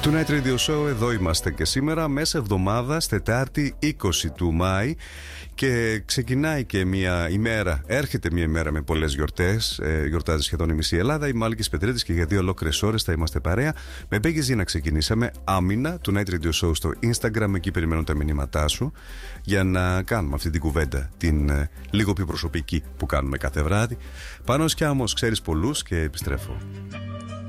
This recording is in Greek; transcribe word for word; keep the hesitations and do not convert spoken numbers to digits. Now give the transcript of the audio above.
Tonight Radio Show, εδώ είμαστε και σήμερα, μέσα εβδομάδας, Τετάρτη είκοσι του Μάη, και ξεκινάει και μια ημέρα, έρχεται μια ημέρα με πολλές γιορτές. Ε, γιορτάζει σχεδόν η μισή Ελλάδα. Είμαι ο Άλκης Πετρέτης και για δύο ολόκληρες ώρες θα είμαστε παρέα. Με Μπέγκη Ζήνα ξεκινήσαμε άμυνα, Tonight Radio Show στο Instagram. Εκεί περιμένω τα μηνύματά σου για να κάνουμε αυτή την κουβέντα, την ε, λίγο πιο προσωπική που κάνουμε κάθε βράδυ. Πάνος Κιάμος, ξέρεις πολλούς, και επιστρέφω.